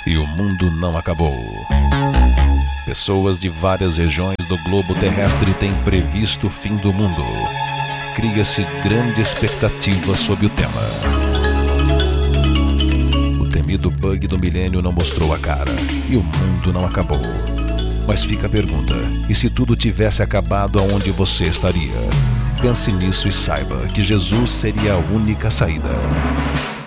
e o mundo não acabou. Pessoas de várias regiões do globo terrestre têm previsto o fim do mundo. Cria-se grande expectativa sobre o tema. O temido bug do milênio não mostrou a cara e o mundo não acabou. Mas fica a pergunta: e se tudo tivesse acabado, aonde você estaria? Pense nisso e saiba que Jesus seria a única saída.